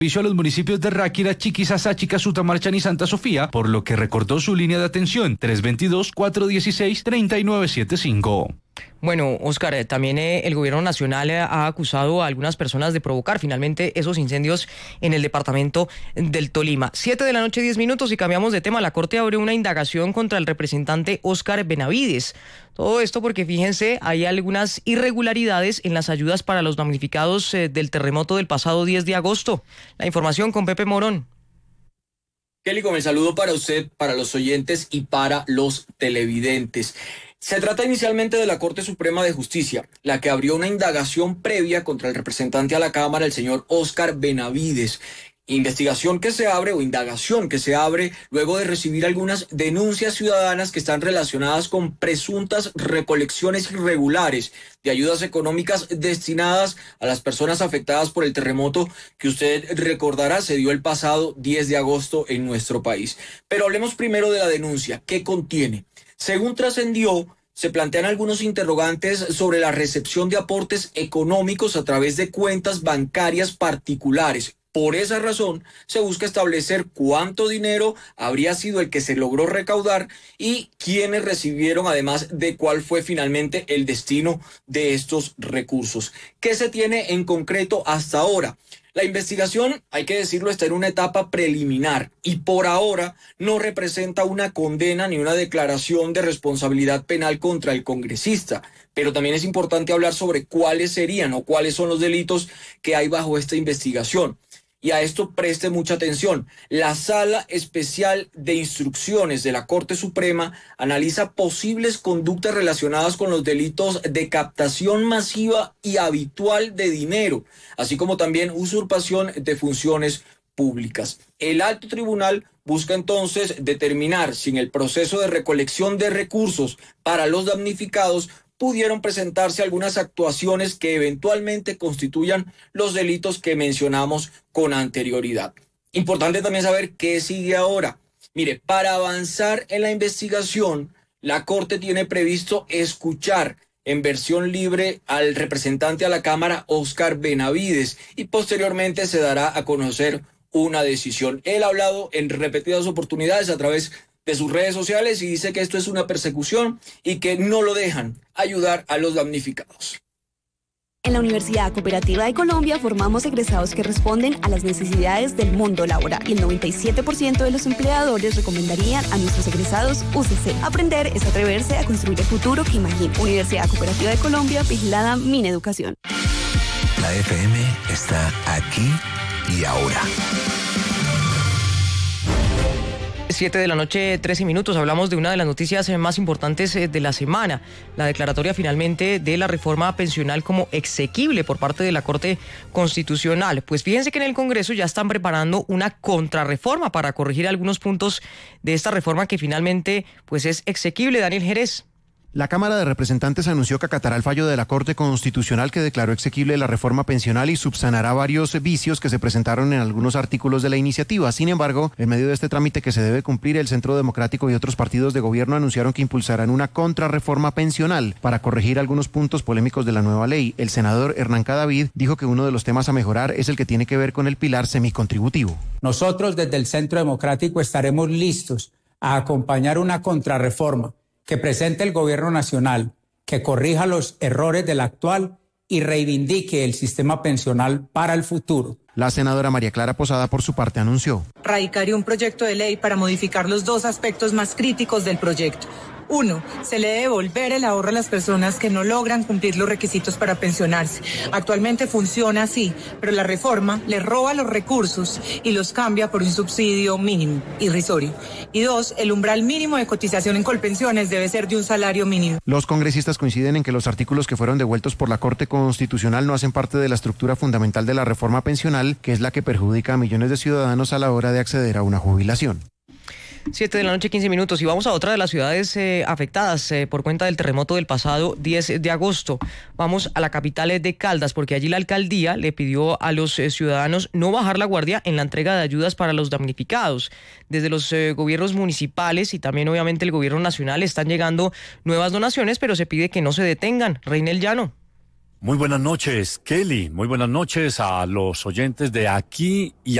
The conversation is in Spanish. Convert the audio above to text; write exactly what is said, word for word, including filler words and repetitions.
Hizo a los municipios de Ráquira, Chiquisasachi, Casutamárchani y Santa Sofía, por lo que recortó su línea de atención tres dos dos, cuatro uno seis, tres nueve siete cinco. Bueno, Oscar, eh, también eh, el gobierno nacional eh, ha acusado a algunas personas de provocar finalmente esos incendios en el departamento del Tolima. Siete de la noche, diez minutos, y cambiamos de tema. La Corte abrió una indagación contra el representante Óscar Benavides. Todo esto porque, fíjense, hay algunas irregularidades en las ayudas para los damnificados eh, del terremoto del pasado diez de agosto. La información con Pepe Morón. Kelly, con el saludo para usted, para los oyentes y para los televidentes. Se trata inicialmente de la Corte Suprema de Justicia, la que abrió una indagación previa contra el representante a la Cámara, el señor Óscar Benavides. Investigación que se abre o indagación que se abre luego de recibir algunas denuncias ciudadanas que están relacionadas con presuntas recolecciones irregulares de ayudas económicas destinadas a las personas afectadas por el terremoto que usted recordará se dio el pasado diez de agosto en nuestro país. Pero hablemos primero de la denuncia. ¿Qué contiene? Según trascendió, se plantean algunos interrogantes sobre la recepción de aportes económicos a través de cuentas bancarias particulares. Por esa razón, se busca establecer cuánto dinero habría sido el que se logró recaudar y quiénes recibieron, además de cuál fue finalmente el destino de estos recursos. ¿Qué se tiene en concreto hasta ahora? La investigación, hay que decirlo, está en una etapa preliminar y por ahora no representa una condena ni una declaración de responsabilidad penal contra el congresista. Pero también es importante hablar sobre cuáles serían o cuáles son los delitos que hay bajo esta investigación. Y a esto preste mucha atención. La Sala Especial de Instrucciones de la Corte Suprema analiza posibles conductas relacionadas con los delitos de captación masiva y habitual de dinero, así como también usurpación de funciones públicas. El alto tribunal busca entonces determinar si en el proceso de recolección de recursos para los damnificados pudieron presentarse algunas actuaciones que eventualmente constituyan los delitos que mencionamos con anterioridad. Importante también saber qué sigue ahora. Mire, para avanzar en la investigación, la Corte tiene previsto escuchar en versión libre al representante a la Cámara, Óscar Benavides, y posteriormente se dará a conocer una decisión. Él ha hablado en repetidas oportunidades a través de sus redes sociales y dice que esto es una persecución y que no lo dejan ayudar a los damnificados. En la Universidad Cooperativa de Colombia formamos egresados que responden a las necesidades del mundo laboral y el noventa y siete por ciento de los empleadores recomendarían a nuestros egresados U C C. Aprender es atreverse a construir el futuro que imagina. Universidad Cooperativa de Colombia, vigilada Mineducación. La F M está aquí y ahora. Siete de la noche, trece minutos. Hablamos de una de las noticias más importantes de la semana, la declaratoria finalmente de la reforma pensional como exequible por parte de la Corte Constitucional. Pues fíjense que en el Congreso ya están preparando una contrarreforma para corregir algunos puntos de esta reforma que finalmente pues es exequible. Daniel Jerez. La Cámara de Representantes anunció que acatará el fallo de la Corte Constitucional que declaró exequible la reforma pensional y subsanará varios vicios que se presentaron en algunos artículos de la iniciativa. Sin embargo, en medio de este trámite que se debe cumplir, el Centro Democrático y otros partidos de gobierno anunciaron que impulsarán una contrarreforma pensional para corregir algunos puntos polémicos de la nueva ley. El senador Hernán Cadavid dijo que uno de los temas a mejorar es el que tiene que ver con el pilar semicontributivo. Nosotros desde el Centro Democrático estaremos listos a acompañar una contrarreforma que presente el gobierno nacional, que corrija los errores del actual y reivindique el sistema pensional para el futuro. La senadora María Clara Posada, por su parte, anunció: radicaré un proyecto de ley para modificar los dos aspectos más críticos del proyecto. Uno, se le debe devolver el ahorro a las personas que no logran cumplir los requisitos para pensionarse. Actualmente funciona así, pero la reforma le roba los recursos y los cambia por un subsidio mínimo, irrisorio. Y dos, el umbral mínimo de cotización en Colpensiones debe ser de un salario mínimo. Los congresistas coinciden en que los artículos que fueron devueltos por la Corte Constitucional no hacen parte de la estructura fundamental de la reforma pensional, que es la que perjudica a millones de ciudadanos a la hora de acceder a una jubilación. Siete de la noche, quince minutos, y vamos a otra de las ciudades eh, afectadas eh, por cuenta del terremoto del pasado diez de agosto. Vamos a la capital de Caldas, porque allí la alcaldía le pidió a los eh, ciudadanos no bajar la guardia en la entrega de ayudas para los damnificados. Desde los eh, gobiernos municipales y también obviamente el gobierno nacional están llegando nuevas donaciones, pero se pide que no se detengan. Reinel Llano. Muy buenas noches, Kelly. Muy buenas noches a los oyentes de Aquí y